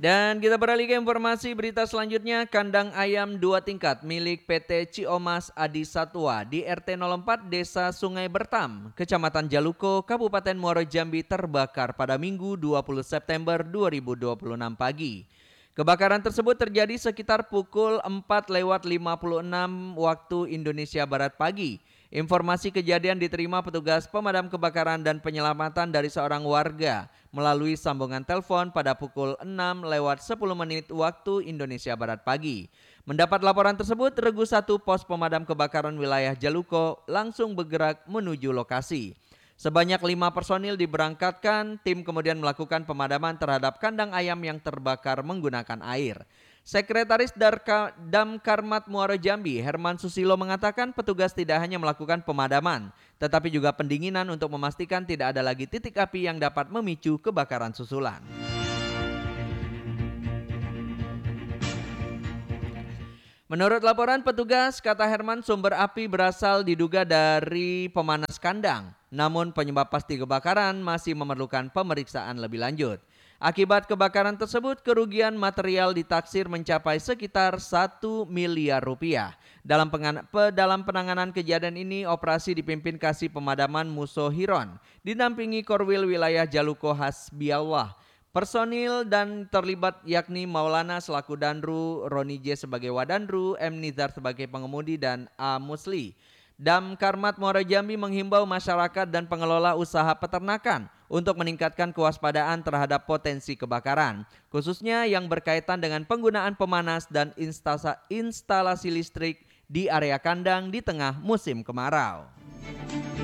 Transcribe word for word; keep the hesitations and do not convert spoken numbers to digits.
Dan kita beralih ke informasi berita selanjutnya, kandang ayam dua tingkat milik P T Ciomas Adi Satwa di R T nol empat Desa Sungai Bertam, Kecamatan Jaluko, Kabupaten Muaro Jambi terbakar pada Minggu dua puluh September dua ribu dua puluh enam pagi. Kebakaran tersebut terjadi sekitar pukul empat lewat lima puluh enam waktu Indonesia Barat pagi. Informasi kejadian diterima petugas pemadam kebakaran dan penyelamatan dari seorang warga melalui sambungan telepon pada pukul enam lewat sepuluh menit waktu Indonesia Barat pagi. Mendapat laporan tersebut, Regu satu Pos Pemadam Kebakaran Wilayah Jaluko langsung bergerak menuju lokasi. Sebanyak lima personil diberangkatkan, tim kemudian melakukan pemadaman terhadap kandang ayam yang terbakar menggunakan air. Sekretaris Darka, Damkarmat Muaro Jambi, Herman Susilo mengatakan petugas tidak hanya melakukan pemadaman, tetapi juga pendinginan untuk memastikan tidak ada lagi titik api yang dapat memicu kebakaran susulan. Menurut laporan petugas, kata Herman, sumber api berasal diduga dari pemanas kandang. Namun penyebab pasti kebakaran masih memerlukan pemeriksaan lebih lanjut. Akibat kebakaran tersebut, kerugian material ditaksir mencapai sekitar satu miliar rupiah. Dalam, dalam penanganan kejadian ini, operasi dipimpin Kasih Pemadaman Musohiron, didampingi Korwil Wilayah Jaluko Hasbiallah. Personil dan terlibat yakni Maulana selaku Danru, Roni J sebagai Wadanru, M Nizar sebagai pengemudi, dan A Musli. Damkarmat Muaro Jambi menghimbau masyarakat dan pengelola usaha peternakan untuk meningkatkan kewaspadaan terhadap potensi kebakaran, khususnya yang berkaitan dengan penggunaan pemanas dan instalasi listrik di area kandang di tengah musim kemarau.